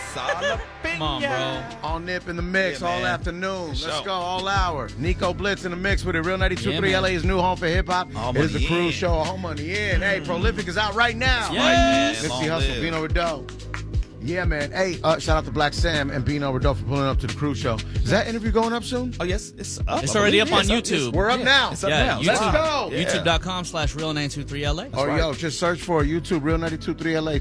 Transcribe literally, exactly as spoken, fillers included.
Come on, bro. All Nip in the mix Yeah, all man. afternoon. Let's sure. go all hour. Nico Blitz in the mix with it. Real ninety-two point Yeah, three man. L A's new home for hip hop. All It is Money the Cruise In. Show. All money in. Hey, Prolific is out right now. Yes. Nipsey Long Hussle, live. Bino Rideau. Yeah, man. Hey, uh, shout out to Black Sam and Bino Rideau for pulling up to the Cruise Show. Is that interview going up soon? Oh, yes, it's up. It's I already believe. up on Yeah, YouTube. We're up yeah, now. It's up Yeah, now. YouTube. Let's go. Yeah. YouTube.com slash real nine two three LA. Or right. yo, just search for YouTube, Real ninety-two point three L A.